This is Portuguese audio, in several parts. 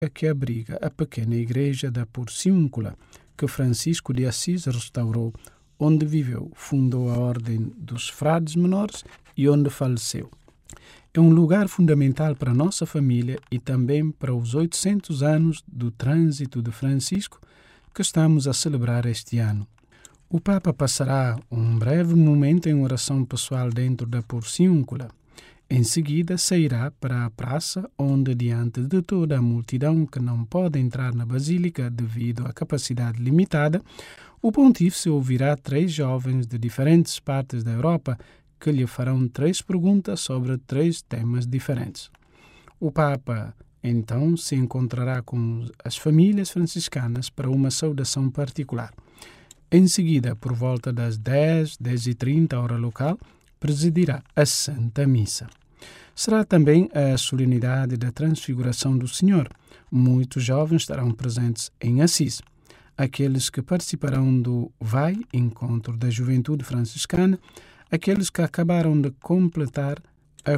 que abriga a pequena igreja da Porciúncula, que Francisco de Assis restaurou, onde viveu, fundou a Ordem dos Frades Menores e onde faleceu. É um lugar fundamental para a nossa família e também para os 800 anos do trânsito de Francisco que estamos a celebrar este ano. O Papa passará um breve momento em oração pessoal dentro da Porciúncula. Em seguida, sairá para a praça, onde, diante de toda a multidão que não pode entrar na Basílica devido à capacidade limitada, o Pontífice ouvirá 3 jovens de diferentes partes da Europa que lhe farão 3 perguntas sobre 3 temas diferentes. O Papa, então, se encontrará com as famílias franciscanas para uma saudação particular. Em seguida, por volta das 10h30, hora local, presidirá a Santa Missa. Será também a solenidade da Transfiguração do Senhor. Muitos jovens estarão presentes em Assis. Aqueles que participarão do VAI, Encontro da Juventude Franciscana, aqueles que acabaram de completar a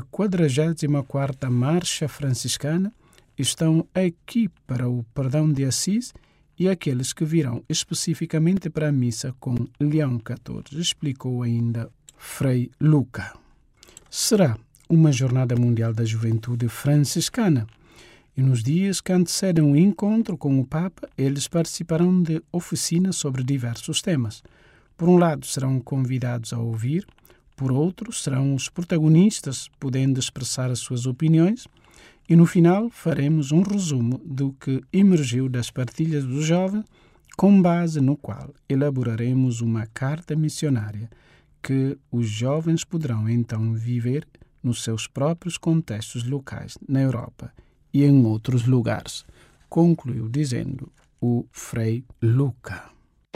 44ª Marcha Franciscana, estão aqui para o Perdão de Assis e aqueles que virão especificamente para a missa com Leão XIV, explicou ainda Frei Luca. Será uma Jornada Mundial da Juventude Franciscana. E nos dias que antecedem o encontro com o Papa, eles participarão de oficinas sobre diversos temas. Por um lado, serão convidados a ouvir, por outro, serão os protagonistas, podendo expressar as suas opiniões, e no final faremos um resumo do que emergiu das partilhas dos jovens, com base no qual elaboraremos uma carta missionária que os jovens poderão então viver nos seus próprios contextos locais na Europa e em outros lugares, concluiu dizendo o Frei Luca.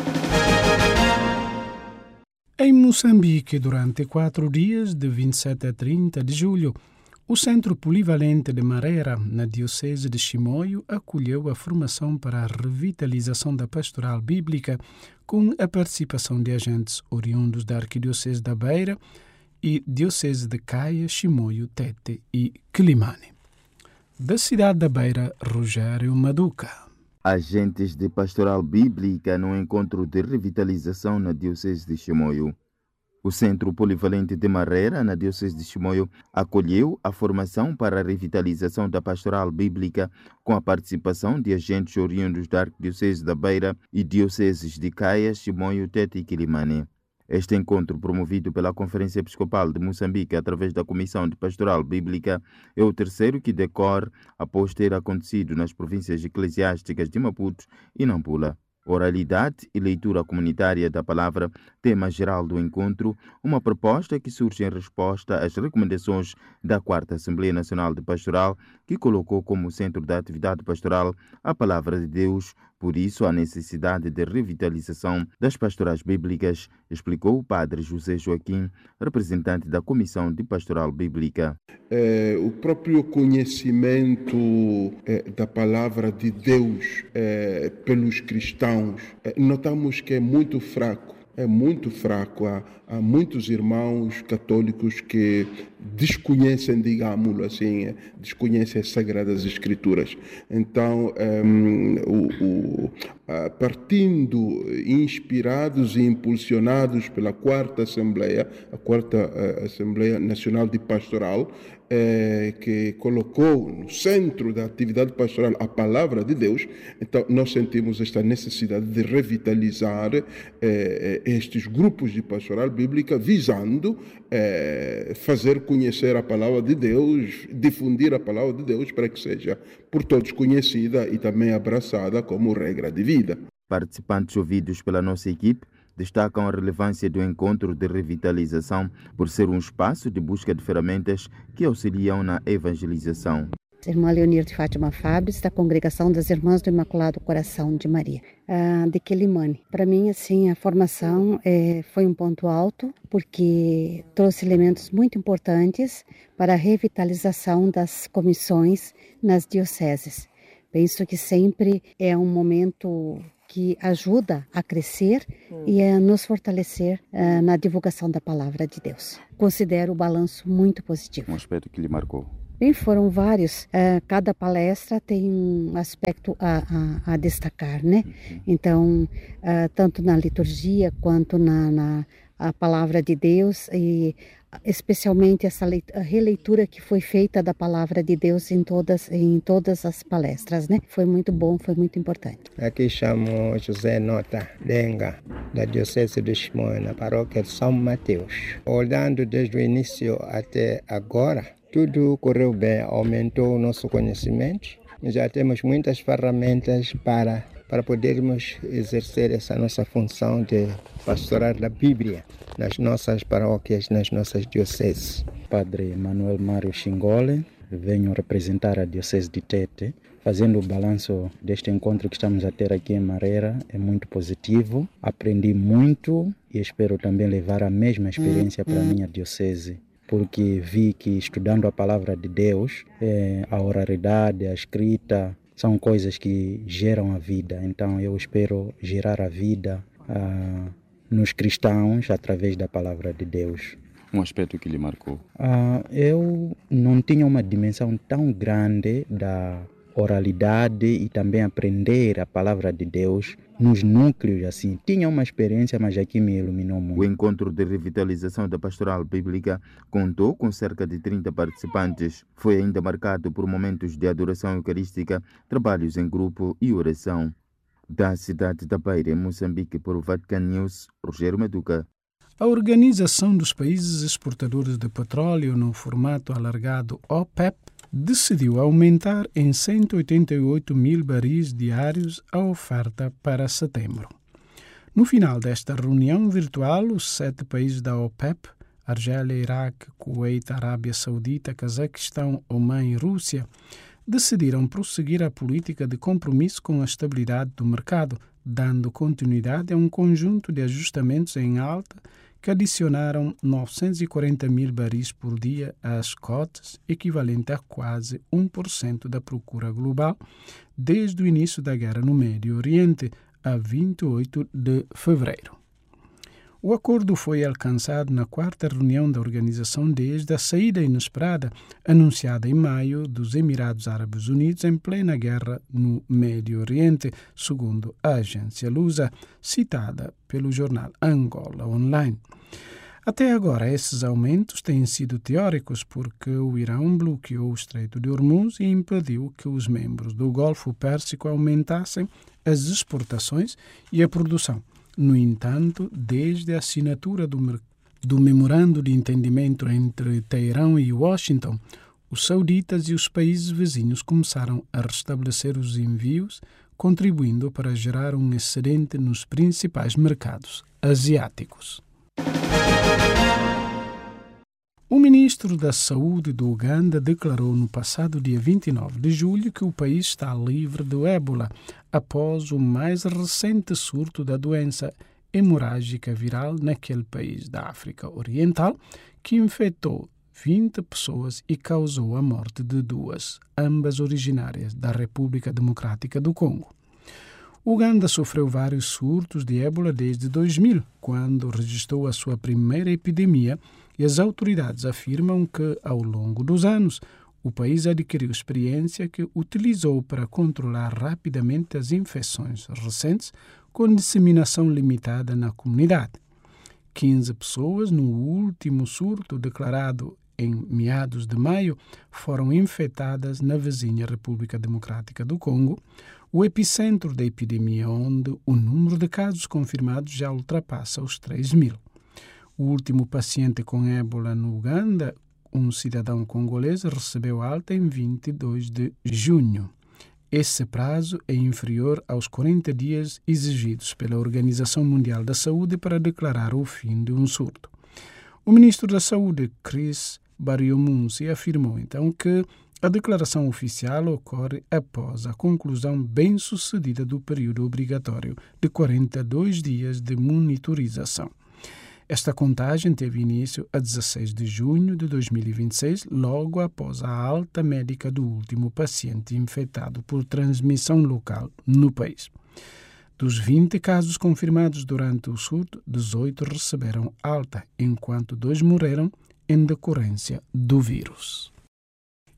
Em Moçambique, durante 4 dias, de 27 a 30 de julho, o Centro Polivalente de Marera, na Diocese de Chimoio, acolheu a formação para a revitalização da pastoral bíblica com a participação de agentes oriundos da Arquidiocese da Beira e Diocese de Caia, Chimoio, Tete e Quilimane. Da cidade da Beira, Rogério Maduca. Agentes de pastoral bíblica no encontro de revitalização na Diocese de Chimoio. O Centro Polivalente de Marera, na Diocese de Chimoio, acolheu a formação para a revitalização da pastoral bíblica com a participação de agentes oriundos da Arquidiocese da Beira e Dioceses de Caia, Chimoio, Tete e Quilimane. Este encontro, promovido pela Conferência Episcopal de Moçambique através da Comissão de Pastoral Bíblica, é o terceiro que decorre após ter acontecido nas províncias eclesiásticas de Maputo e Nampula. Oralidade e leitura comunitária da palavra, tema geral do encontro, uma proposta que surge em resposta às recomendações da 4ª Assembleia Nacional de Pastoral, que colocou como centro da atividade pastoral a Palavra de Deus, por isso a necessidade de revitalização das pastorais bíblicas, explicou o padre José Joaquim, representante da Comissão de Pastoral Bíblica. O próprio conhecimento da Palavra de Deus pelos cristãos, notamos que é muito fraco. Há muitos irmãos católicos que desconhecem, digamos assim, desconhecem as Sagradas Escrituras. Então, partindo, inspirados e impulsionados pela 4ª Assembleia, a 4ª Assembleia Nacional de Pastoral, que colocou no centro da atividade pastoral a Palavra de Deus, então nós sentimos esta necessidade de revitalizar estes grupos de pastoral bíblica, visando fazer conhecer a Palavra de Deus, difundir a Palavra de Deus para que seja por todos conhecida e também abraçada como regra de vida. Participantes ouvidos pela nossa equipe destacam a relevância do encontro de revitalização por ser um espaço de busca de ferramentas que auxiliam na evangelização. Irmã Leonir de Fátima Fabres, da Congregação das Irmãs do Imaculado Coração de Maria, de Quilimane. Para mim, assim, a formação foi um ponto alto, porque trouxe elementos muito importantes para a revitalização das comissões nas dioceses. Penso que sempre é um momento que ajuda a crescer e a nos fortalecer na divulgação da Palavra de Deus. Considero o balanço muito positivo. Um aspecto que lhe marcou? Bem, foram vários. Cada palestra tem um aspecto a destacar, né? Então, tanto na liturgia quanto na a palavra de Deus e especialmente essa releitura que foi feita da palavra de Deus em todas as palestras, né? Foi muito bom, foi muito importante. Aqui chamo José Nota Denga, da Diocese de Chimoio, na paróquia de São Mateus. Olhando desde o início até agora, tudo correu bem, aumentou o nosso conhecimento. Já temos muitas ferramentas para podermos exercer essa nossa função de pastorar da Bíblia nas nossas paróquias, nas nossas dioceses. Padre Manuel Mário Xingole, venho representar a Diocese de Tete, fazendo o balanço deste encontro que estamos a ter aqui em Mareira. É muito positivo, aprendi muito e espero também levar a mesma experiência para a minha diocese, porque vi que estudando a palavra de Deus, a oralidade, a escrita, são coisas que geram a vida. Então eu espero gerar a vida nos cristãos através da palavra de Deus. Um aspecto que lhe marcou? Eu não tinha uma dimensão tão grande da oralidade e também aprender a palavra de Deus nos núcleos assim. Tinha uma experiência, mas aqui me iluminou muito. O encontro de revitalização da pastoral bíblica contou com cerca de 30 participantes. Foi ainda marcado por momentos de adoração eucarística, trabalhos em grupo e oração. Da cidade da Beira, em Moçambique, por Vatican News, Rogério Meduca. A Organização dos Países Exportadores de Petróleo, no formato alargado OPEP, decidiu aumentar em 188 mil baris diários a oferta para setembro. No final desta reunião virtual, os 7 países da OPEP, Argélia, Iraque, Kuwait, Arábia Saudita, Cazaquistão, Omã e Rússia, decidiram prosseguir a política de compromisso com a estabilidade do mercado, dando continuidade a um conjunto de ajustamentos em alta que adicionaram 940 mil baris por dia às cotas, equivalente a quase 1% da procura global, desde o início da guerra no Médio Oriente, a 28 de fevereiro. O acordo foi alcançado na 4ª reunião da organização desde a saída inesperada, anunciada em maio, dos Emirados Árabes Unidos em plena guerra no Médio Oriente, segundo a agência Lusa, citada pelo jornal Angola Online. Até agora, esses aumentos têm sido teóricos porque o Irão bloqueou o Estreito de Hormuz e impediu que os membros do Golfo Pérsico aumentassem as exportações e a produção. No entanto, desde a assinatura do memorando de entendimento entre Teherão e Washington, os sauditas e os países vizinhos começaram a restabelecer os envios, contribuindo para gerar um excedente nos principais mercados asiáticos. O ministro da Saúde do Uganda declarou no passado dia 29 de julho que o país está livre do ébola após o mais recente surto da doença hemorrágica viral naquele país da África Oriental, que infectou 20 pessoas e causou a morte de 2, ambas originárias da República Democrática do Congo. O Uganda sofreu vários surtos de ébola desde 2000, quando registrou a sua primeira epidemia, e as autoridades afirmam que, ao longo dos anos, o país adquiriu experiência que utilizou para controlar rapidamente as infecções recentes, com disseminação limitada na comunidade. 15 pessoas, no último surto declarado em meados de maio, foram infectadas na vizinha República Democrática do Congo, o epicentro da epidemia, onde o número de casos confirmados já ultrapassa os 3.000. O último paciente com ébola no Uganda, um cidadão congolês, recebeu alta em 22 de junho. Esse prazo é inferior aos 40 dias exigidos pela Organização Mundial da Saúde para declarar o fim de um surto. O ministro da Saúde, Chris Baryomunsi, afirmou então que a declaração oficial ocorre após a conclusão bem-sucedida do período obrigatório de 42 dias de monitorização. Esta contagem teve início a 16 de junho de 2026, logo após a alta médica do último paciente infectado por transmissão local no país. Dos 20 casos confirmados durante o surto, 18 receberam alta, enquanto 2 morreram em decorrência do vírus.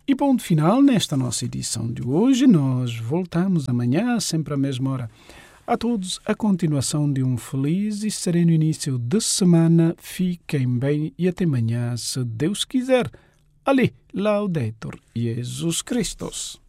E ponto final nesta nossa edição de hoje. Nós voltamos amanhã, sempre à mesma hora. A todos, a continuação de um feliz e sereno início de semana. Fiquem bem e até amanhã, se Deus quiser. Ali, Laudetur Jesus Christus.